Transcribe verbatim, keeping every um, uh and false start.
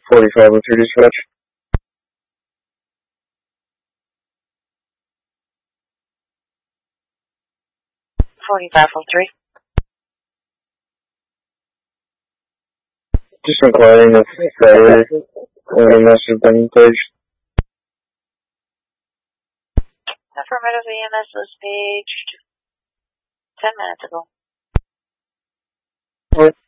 forty-five oh two dispatch. forty-five oh three. Just inquiring if failure or E M S has been paged. Affirmative, E M S was paged ten minutes ago. What?